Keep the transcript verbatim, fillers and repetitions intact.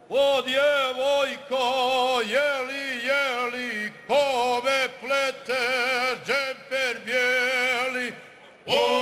O djevojko, jeli, jeli, kome plete, džemper bijeli, o